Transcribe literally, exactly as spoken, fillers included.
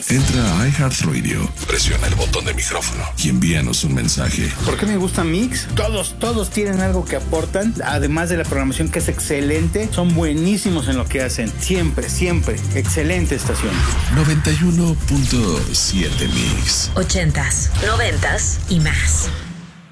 Entra a iHeartRadio, presiona el botón de micrófono y envíanos un mensaje. ¿Por qué me gusta Mix? Todos, todos tienen algo que aportan, además de la programación que es excelente, son buenísimos en lo que hacen. Siempre, siempre. Excelente estación. noventa y uno punto siete Mix. Ochentas, noventas y más.